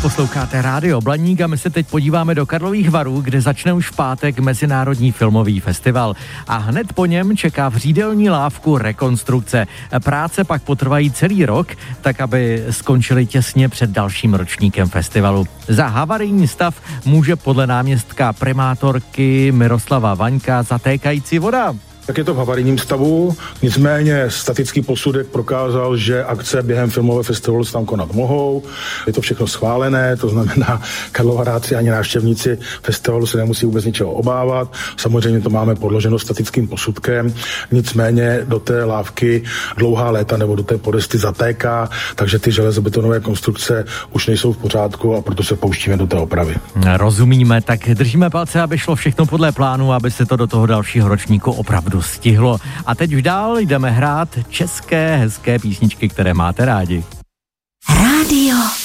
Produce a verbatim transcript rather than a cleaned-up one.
Posloucháte Rádio Blaník a my se teď podíváme do Karlových Varů, kde začne už v pátek Mezinárodní filmový festival. A hned po něm čeká v Řídelní Lávku rekonstrukce. Práce pak potrvají celý rok, tak aby skončily těsně před dalším ročníkem festivalu. Za havarijní stav může podle náměstka primátorky Miroslava Vaňka zatékající voda. Tak je to v havarijním stavu, nicméně statický posudek prokázal, že akce během filmového festivalu se tam konat mohou. Je to všechno schválené, to znamená, Karlovaráci ani návštěvníci festivalu se nemusí vůbec ničeho obávat. Samozřejmě to máme podloženo statickým posudkem, nicméně do té lávky dlouhá léta nebo do té podesty zatéká, takže ty železobetonové konstrukce už nejsou v pořádku a proto se pouštíme do té opravy. Rozumíme, tak držíme palce, aby šlo všechno podle plánu, aby se to do toho dalšího ročníku opravdu stihlo. A teď už dál jdeme hrát české hezké písničky, které máte rádi. Rádio